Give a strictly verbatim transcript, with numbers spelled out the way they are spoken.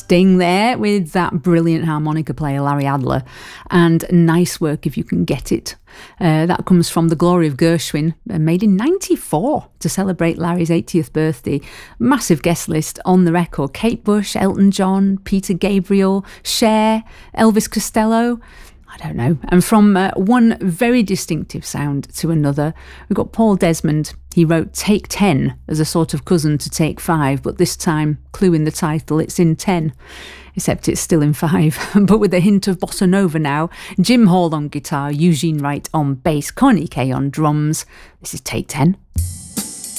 Sting there with that brilliant harmonica player Larry Adler, and nice work if you can get it. Uh, that comes from The Glory of Gershwin, uh, made in ninety-four to celebrate Larry's eightieth birthday. Massive guest list on the record: Kate Bush, Elton John, Peter Gabriel, Cher, Elvis Costello. I don't know. And from uh, one very distinctive sound to another, we've got Paul Desmond. He wrote Take Ten as a sort of cousin to Take Five, but this time, clue in the title, it's in ten, except it's still in five, but with a hint of bossa nova now. Jim Hall on guitar, Eugene Wright on bass, Connie Kay on drums. This is Take Ten.